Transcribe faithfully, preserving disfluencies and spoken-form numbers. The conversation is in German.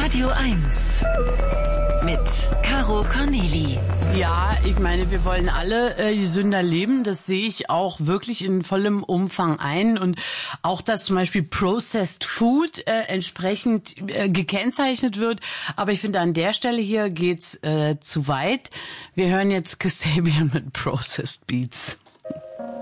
Radio eins mit Caro Corneli. Ja, ich meine, wir wollen alle äh, gesünder leben. Das sehe ich auch wirklich in vollem Umfang ein. Und auch, dass zum Beispiel Processed Food äh, entsprechend äh, gekennzeichnet wird. Aber ich finde, an der Stelle hier geht's äh, zu weit. Wir hören jetzt Kasabian mit Processed Beats.